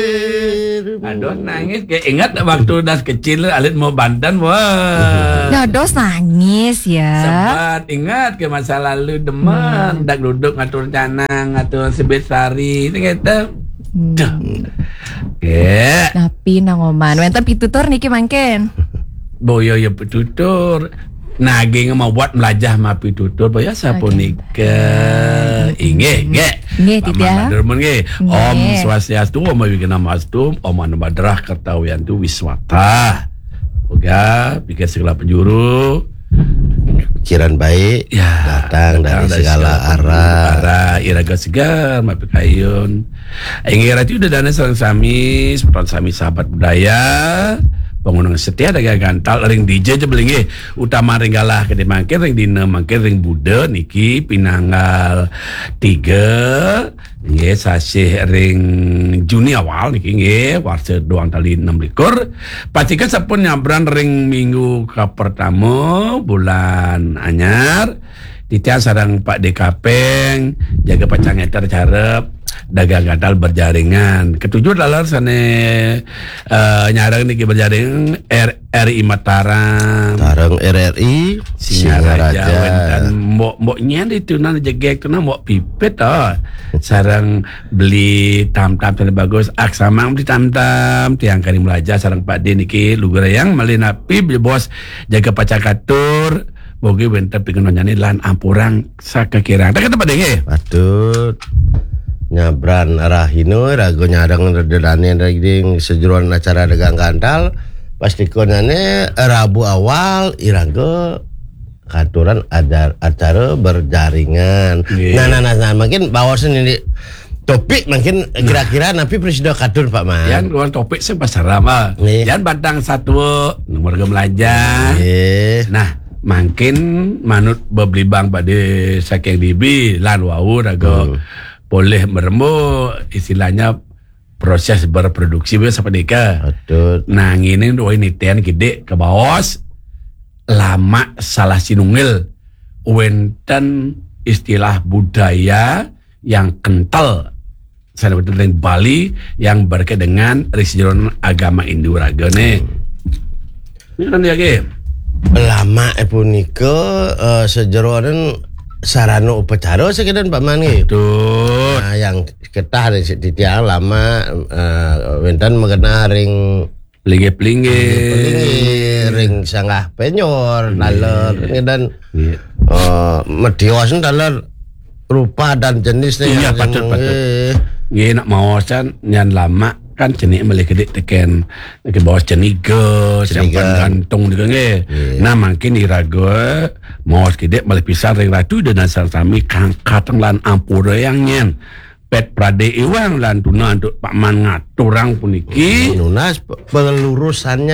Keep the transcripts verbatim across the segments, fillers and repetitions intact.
Aduh nangis kayak ingat waktu das kecil alit mau bandan wah. Nah, dos nangis ya. Sempat ingat ke masa lalu demen hmm. dak duduk ngatur canang ngatur sebet sari itu kata. Hmm. Ya. Tapi nangoman, wenten pitutur niki mangken. Boyo ya pitutur. Naging mau buat melajah ma pitutur boyo sapunika. Inge, nge. Nge tidak. Om Swastiastu, Om Wignamastu, Om Anumadrah Kartawiyantu Wiswata. Moga pikir segala penjuru pikiran baik ya, datang, datang dari, dari segala, segala arah arah iraga segar mapikayun ingira itu udah dana sareng sami seperti sami sahabat budaya pengunang setia daga gantal ring D J jebelinge utama ringgalah kede mangke ring dina mangke ring Buddha niki pinanggal tiga nggih sasih ring Juni awal niki nggih warsa doang tali enam likur patika sampun nyabran ring minggu ka pertama bulan anyar titian sarang Pak Dekapeng jaga pacang eter carep dagang gadal berjaringan. Ketujuh adalah sana uh, nyarang niki berjaring R R I Mataram. Tarang R R I Singaraja dan mbok mboknya itu nana jegek tu nana mbok pipet oh. Sarang beli tam-tam sana bagus. Aksamang beli tam-tam tiang kali belajar sarang Pak D niki lugarayang malina pip bos jaga pacakatur. Bogi benta pikeun nyani lan ampurang sakakirang. Tak kata Pak D nggih. Patut. Nyabran arah hino rago nyadang rededane daging sejeruan acara dagang gantal pasti konane Rabu awal irago katuran ada acara berjaringan. Yeah. Nah, nah, nah, nah, makin bawasan ini topik makin kira-kira napi presiden katur Pak Man. Yan luar topik sing pasaram ah. Yeah. Yan batang satu nomor belajar. Yeah. Nah, makin manut bebeli bang pada saking dibi lan wau rago. Hmm. Boleh meremu istilahnya proses berproduksi biasa pedika. Betul. Nah ini dua ini tian gede ke bawos lama salah sinungil wenten istilah budaya yang kental saya betul dengan Bali yang berkaitan dengan risjiron agama Hindu ragane. Ini kan dia ke lama epunika uh, sejeroan sarana upacara sekian Pak Man gitu. Nah, yang ketah di tiang lama uh, wenten mengenai ring pelinge-pelinge ring sanggah penyor daler dan uh, mediosan daler rupa dan jenisnya. Iya patut patut. Nggih nak maosan yang lama kan jenis melih gede teken ke bawah ceniga sampan gantung juga nggih. Nah makin irago maos gede melih pisah ring ratu dan asal sami kangkateng lan ampura yang nyen pet prade iwang lan tuna untuk Pak Man ngaturang puniki nunas pelurusannya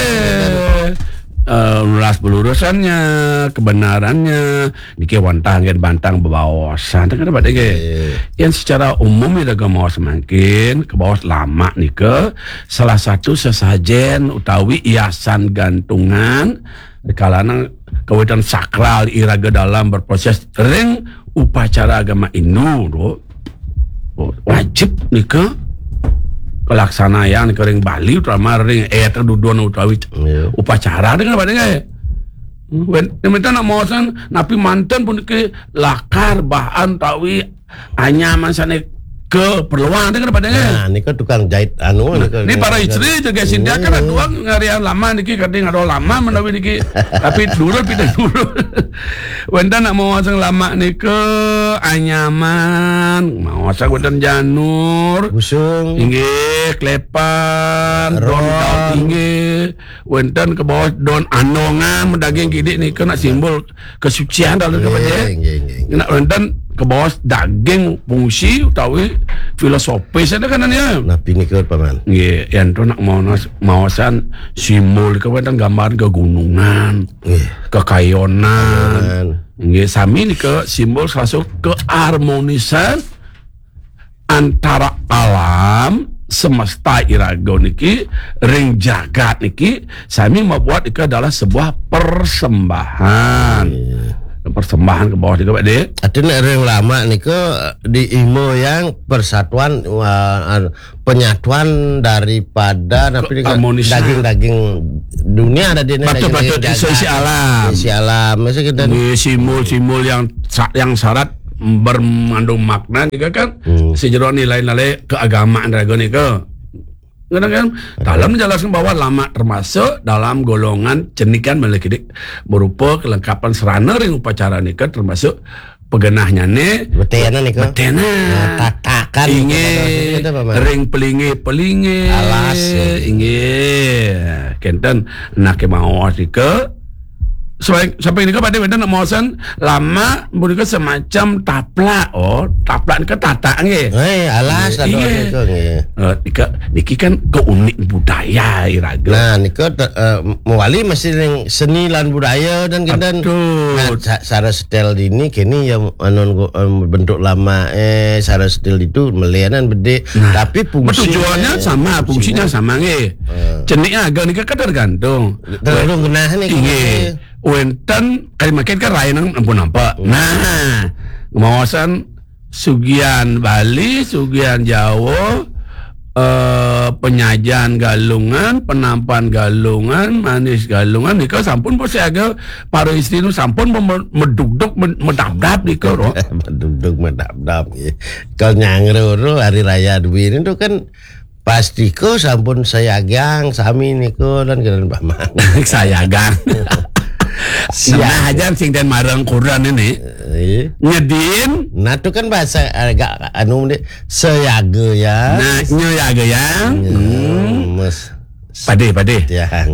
Uh, nulas pelurusannya, kebenarannya, niki wantah ngen bantang bebawasan. Tak ada pada ke. Yang secara umum ya daga mau semakin ke bawah lama nika salah satu sesajen utawi hiasan gantungan kalana kawitan sakral iraga dalam berproses ring upacara agama Hindu. Wajib nika kelaksanaan kering Bali utama ring eh terduduan utawi yeah. upacara dengan pada nggak ya minta nak mawasan napi mantan pun ke lakar bahan tawi anyaman sana ke perluan dengan pada nggak nah ini kan tukang jahit anu nah, ini para istri juga sindia kan ada ngarian lama niki kadang ada lama menawi niki tapi dulu pindah dulu wenda nak mawasan lama niki anyaman mawasan wenten janur busung inggih klepan don inggih wenten ke bawah don anongan mendaging gidik niki nak simbol kesucian dalam kepada nak wenten ke bawah daging fungsi utawi filosofis ada kan ya. Napi ni ke paman. Nggih, yang tu nak mawas mawasan simbol ke wenten gambar kegunungan, yeah. kekayonan. Nggih, sami ni ke simbol salah keharmonisan antara alam semesta irago niki ring jagat niki sami membuat itu adalah sebuah persembahan. Yeah. persembahan ke bawah juga Pak De. Artinya yang lama nih ke di Imo yang persatuan uh, penyatuan daripada tapi daging-daging dunia ada di daging isi alam. Isi alam. Masa kita simul-simul yang yang syarat bermandung makna juga kan hmm. sejero nilai-nilai keagamaan dragon itu. Karena kan dalam menjelaskan bahwa lama termasuk dalam golongan cenikan memiliki berupa kelengkapan serana ring upacara nikah termasuk pegenahnya nih betena nih kan betena tatakan inge ring pelinge pelinge alas inge kenten nak mau ke Sampai, sampai ini kan pada beda nak mausan lama mereka semacam taplak oh taplak ke tata nge eh alas ada nge nika niki kan keunik budaya iraga nah nika uh, mewali masih yang seni lan budaya dan kita nah cara setel ini kini yang anon um, bentuk lama eh cara setel itu melianan bede nah, tapi fungsi tujuannya sama fungsinya sama nge uh. ceniknya agak nika kan tergantung tergantung genah nih wenten kali makin kan lain ampun nampak. Hmm. Nah, ngawasan sugian Bali, sugian Jawa, eh, penyajian galungan, penampan galungan, manis galungan, niko sampun pun saya para istri nu sampun medugduk medabdab niko ro. Medugduk medabdab. Kalau nyangro hari raya duwi itu kan pasti ko sampun sayagang sami niko dan kalian paman. Sayagang. Nah aja sing dan marang Quran ini uh, ngedin nah itu kan bahasa agak anu seyaga ya nah nyayaga ya hmm. Mas pade pade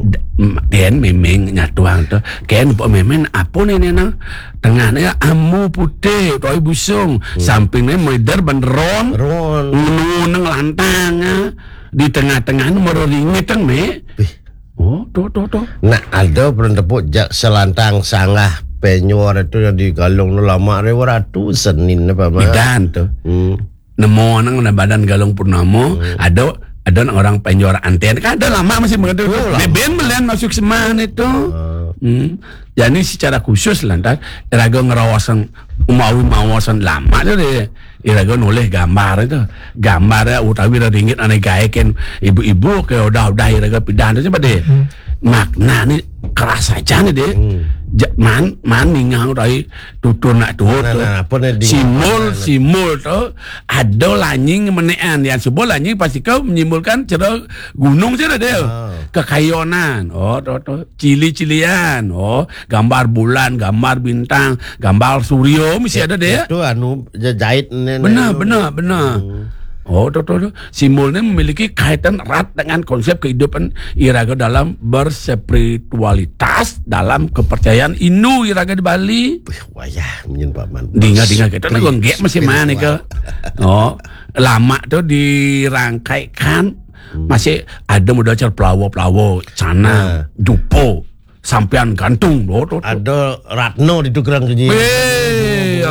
den memeng nyatuang tuh ken po memen apa nih nana tengahnya amu putih toy busung hmm. sampingnya medar benderon ron nuneng lantang di tengah-tengah nomor ringit teng me oh, tuh, tuh, tuh. Nah, ada pernah tepuk jak selantang sangah penyuar itu yang digalung lama rewar ratusan nih apa mah. Idan tuh. Hmm. Nemu nang badan galung purnamo hmm. ada ada orang penyuar anten kan ada lama masih begitu. Oh, beben melihat masuk seman itu. Oh. Hmm. Jadi secara khusus lantas iraga ngerawasan umawi mawasan lama itu deh. Iraga nulis gambar itu gambarnya utawi ringgit aneh gaeken ibu-ibu ke udah-udah iraga pidahan itu coba deh hmm. makna nih keras aja nih deh hmm. man man ningang utai tutun nak tuh nah, nah, simul simul tuh ada lanying menean yang sebuah lanying pasti kau menyimpulkan cerah gunung sih deh oh. Kekayonan oh tuh tuh cili-cilian oh gambar bulan gambar bintang gambar suryo mesti ada deh itu anu jahit benar benar benar hmm. Oh, tuh, tuh, tuh. Simbolnya memiliki kaitan erat dengan konsep kehidupan iraga dalam berspiritualitas dalam kepercayaan Inu iraga di Bali. Wah ya, menyen paman. Dinga-dinga gitu, nah gue nggak masih mana ke. Oh, lama tuh dirangkaikan hmm. masih ada modal cer pelawo-pelawo, cana, nah. Dupo, sampean gantung. Oh, tuh, tuh. Ada Ratno di tukerang keji. Weh,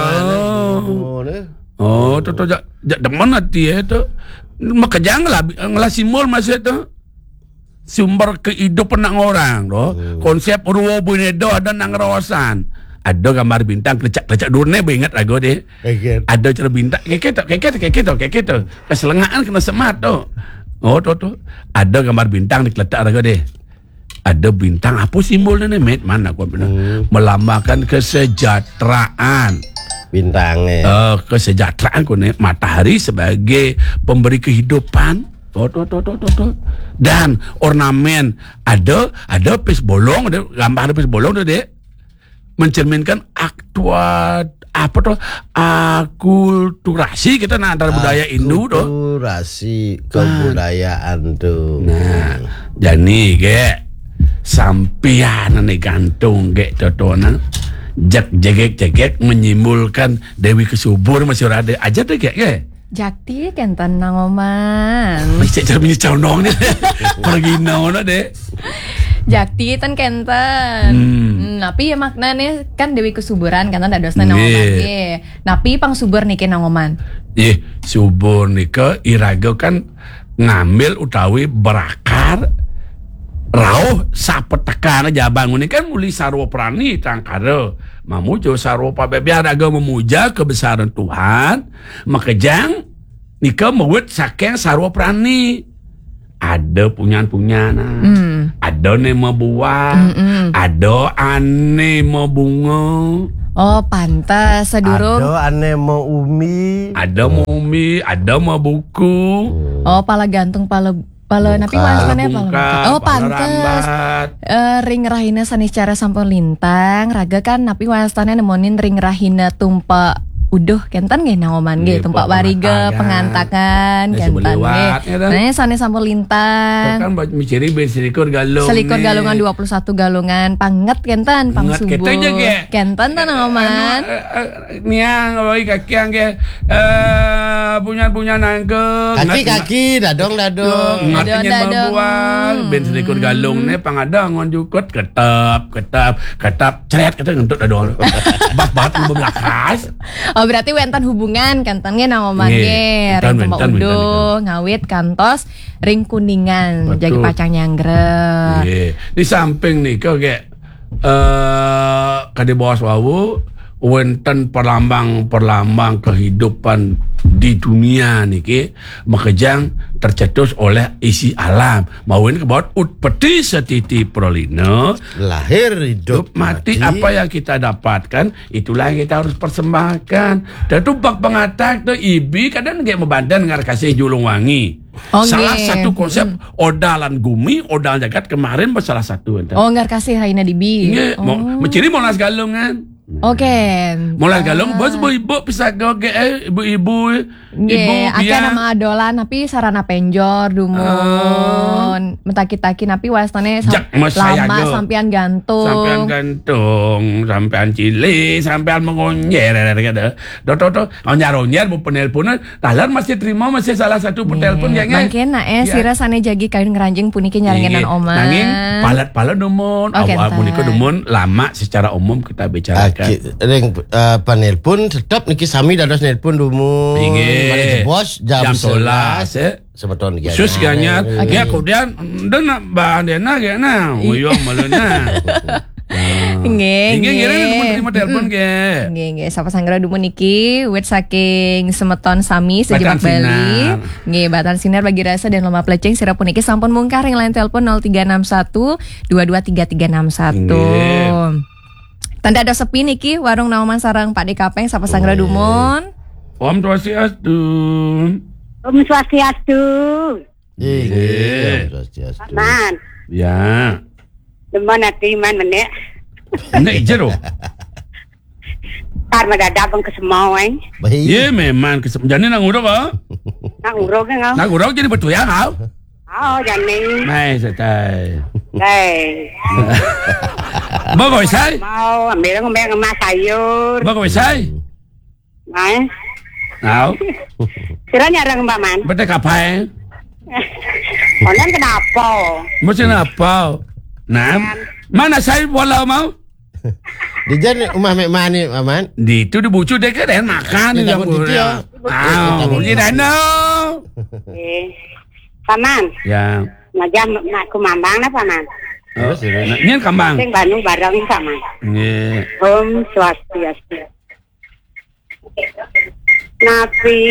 oh. Oh, tuh tuh jak jak demen hati ya tuh. Maka janganlah ngelah simbol masih itu sumber kehidupan nang orang doh. Hmm. Konsep ruwo bunedo ada nang rawasan. Ada gambar bintang kelecak-kelecak durne ingat lagu deh. Okay. Ada cara bintang kayak gitu, kayak gitu, kayak gitu, kayak gitu. Keselengaan kena semat tuh. Oh, tuh tuh. Ada gambar bintang dikeletak lagu deh. Ada bintang apa simbolnya nih, Met? Mana gua bilang hmm. melambangkan kesejahteraan. Bintangnya uh, kesejahteraan kone matahari sebagai pemberi kehidupan tuh, tuh, tuh, tuh, tuh. Dan ornamen ada ada pis bolong ada gambar pis bolong tuh deh mencerminkan aktua apa tuh akulturasi kita nah antara budaya Indo tuh akulturasi kebudayaan tuh nah jadi ge sampian nih gantung ge tuh nah jak jegek-jegek menyimpulkan Dewi Kesubur masih ada aja deh kayak ya. Jakti kenten nangoman. Masih cermin condong nih. Pergi naon deh. Jakti ten kenten. Hmm. Napi ya maknanya kan Dewi Kesuburan kan ada dosna nangoman ge. Napi pang subur niki nangoman. Ih, subur nika iraga kan ngambil utawi berakar rauh sapetekan aja bangun ini kan muli sarwa prani tangkara mamujo sarwa pabe biar agak memuja kebesaran Tuhan makejang nika mewet sakeng sarwa prani ada punyan-punyan mm. ada ne mau buah Mm-mm. ada ane mau bunga. Oh pantas sedurung. Ada ane mau umi. Ada mau umi, ada mau buku. Oh pala gantung pala pala napi wasane pala. Oh pantas. Uh, ring rahina saniscara sampun lintang raga kan napi wasane nemonin ring rahina tumpa uduh kentan nggih nangoman nggih tumpak wariga pengantakan kentan nggih. Nah sane sampun lintang. Kan miciri ben selikur galung. Selikur galungan dua puluh satu galungan panget kentan pang subuh. Kentan ta nangoman. Niang oi kaki angge eh punya-punya nangke. Kaki-kaki dadong dadong. Artinya berbual ben selikur galung ne pangada ngon jukut ketap ketap ketap ceret kata ngentut dadong. Bak-bak belakas. Oh berarti wentan hubungan kantannya nangoman ge ring pemba udo ngawit kantos ring kuningan jadi pacang nyanggrek. Nggih. Di samping nih kok kayak eh kade bos wawu wenten perlambang-perlambang kehidupan di dunia niki makejang tercetus oleh isi alam mauin kebawat ut peti setiti prolino lahir hidup mati, mati apa yang kita dapatkan itulah yang kita harus persembahkan dan tuh bak pengatak tuh ibi kadang nggak membandan ngar kasih julung wangi. Oh, salah okay. satu konsep mm. odalan gumi odal jagat kemarin salah satu oh ngar kasih haina dibi oh. mau menciri monas galungan. Oke. Okay. Mulai galung bos ibu-ibu bisa goge eh ibu-ibu ibu akan nama adolan tapi sarana penjor dumun uh, mentaki-taki napi wastane sam- lama sampean gantung sampean gantung sampean cili sampean mengonyer kada doto-doto onyer-onyer bu penelpon talar masih terima masih salah satu penelpon ya nge mangken na eh sira sane jagi kain ngeranjing puniki nyarengenan oma nanging palat-palat dumun awal puniki dumun lama secara umum kita bicarakan ring uh, panelpon tetap niki sami dados nelpon dumu Inge. bos jam, jam sebelas eh sebetul niki sus ganyat ya kemudian dena bahan dena ge na uyong malena nggih nggih nggih terima telepon ge nggih nggih sapa sangra dumun niki wit saking semeton sami sejemak Bali nggih batan sinar bagi rasa dan lomba plecing sira puniki sampun mungkar ring line telepon nol tiga enam satu dua dua tiga tiga enam satu. Tanda ada sepi niki warung Nauman sarang Pak Dekapeng sapa sangra dumun. Om Swastiastu. Om Swastiastu. Nggih. Om Swastiastu. Man. Ya. Demen ati man menek. Nek jero. Karena dadabang ke semawang. Iya memang kesemjane nang urok kok. Nang urok ngau. Nang urok jadi betul ya kau. Oh jane. Mai setai. Hei. Bago isay? Mau ambil ngombe ngemas sayur. Bago isay? Mai. Nau. Sira nyarang Mbak Man. Bete kapae? Konon kenapa? Mesti napa? Nah, mana saya bola mau? Di jan rumah mek mani Maman. Di itu di bucu dek kan makan di bucu ya. Ah, di dano. Eh. Paman. Ya. Ngajam nak kumambang na paman. Oh, nyen kambang. Sing Bandung bareng sama. Nggih. Om Swastiastu. Napi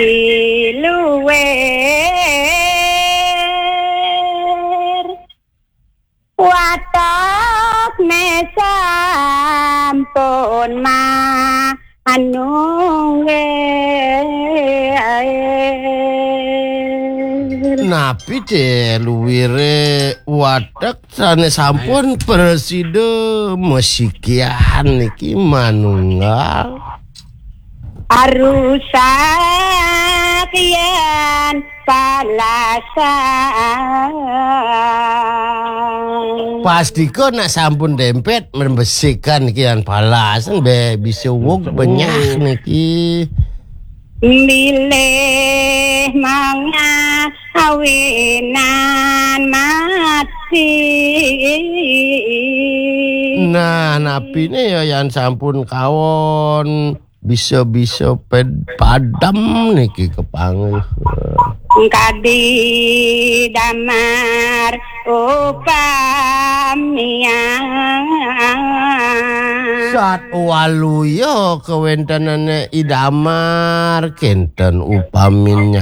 luwer watak me sampun ma anungge napi de luwire watak sane sampun preside mesikian niki manunggal arusak yen palasan pasti kok nak sampun dempet membesikan kian palasan be bisa wog banyak niki milih manga awinan mati nah napi ne ya yang sampun kawon bisa-bisa padam niki kepangih kadi damar upamia Saat waluyo kewentanane idamar kenten upaminnya